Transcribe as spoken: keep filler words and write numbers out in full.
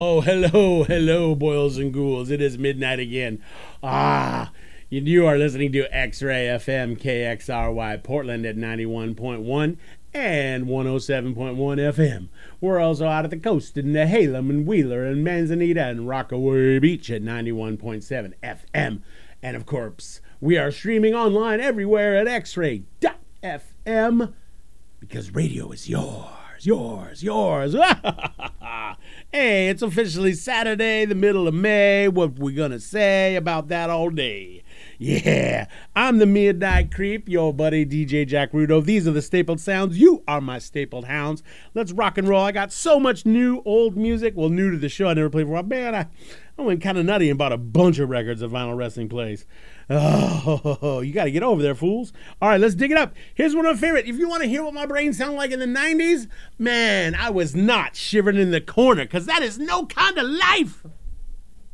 Oh, hello, hello, boils and ghouls. It is midnight again. Ah, you, you are listening to X-Ray F M, K X R Y, Portland at ninety-one point one and one oh seven point one F M. We're also out at the coast in Nehalem and Wheeler and Manzanita and Rockaway Beach at ninety-one point seven F M. And of course, we are streaming online everywhere at x ray dot f m because radio is yours. Yours, yours. Hey, it's officially Saturday, the middle of May. What we gonna say about that all day? Yeah, I'm the Midnight Creep, your buddy D J Jack Rudo. These are the stapled sounds. You are my stapled hounds. Let's rock and roll. I got so much new, old music. Well, new to the show. I never played for a while. Man, I, I went kind of nutty and bought a bunch of records at Vinyl Wrestling Place. Oh, you got to get over there, fools. All right, let's dig it up. Here's one of my favorite. If you want to hear what my brain sounded like in the nineties, man, I was not shivering in the corner because that is no kind of life.